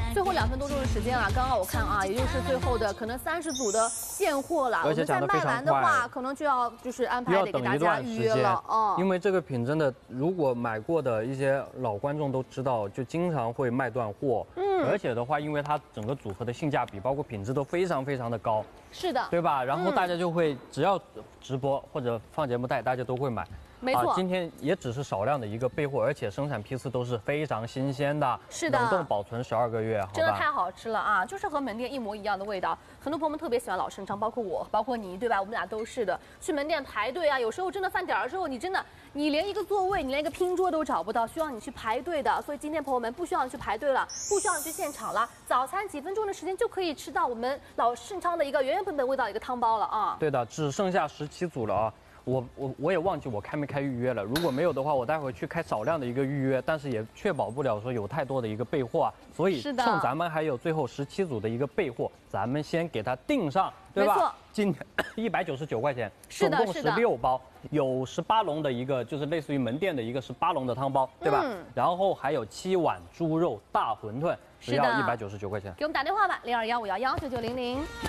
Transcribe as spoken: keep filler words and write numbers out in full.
最后两分多钟的时间啊，刚刚我看啊，也就是最后的可能三十组的现货了。 而且讲得非常快。 我们再卖完的话，可能就要就是安排得给大家预约了哦。因为这个品真的，如果买过的一些老观众都知道，就经常会卖断货。嗯。而且的话，因为它整个组合的性价比，包括品质都非常非常的高。 是的。 对吧？然后大家就会只要直播或者放节目带，大家都会买。 没错、 啊，今天也只是少量的一个备货，而且生产批次都是非常新鲜的， 是的， 冷冻保存十二个月，好吧？ 真的太好吃了啊！就是和门店一模一样的味道。很多朋友们特别喜欢老盛昌，包括我，包括你，对吧？我们俩都是的。去门店排队啊，有时候真的饭点儿的时候，你真的你连一个座位，你连一个拼桌都找不到，需要你去排队的。所以今天朋友们不需要你去排队了，不需要你去现场了，早餐几分钟的时间就可以吃到我们老盛昌的一个原原本本味道的一个汤包了啊！ 对的，只剩下十七组了啊！ 我我我也忘记我开没开预约了，如果没有的话，我待会儿去开少量的一个预约，但是也确保不了说有太多的一个备货啊，所以趁咱们还有最后十七组的一个备货，咱们先给它定上，对吧？ 没错， 今天一百九十九块钱， 总共十六包，有十八笼的一个，就是类似于门店的一个十八笼的汤包，对吧？嗯、然后还有七碗猪肉大馄饨，只要一百九十九块钱。 给我们打电话吧，零二幺五幺幺九九零零。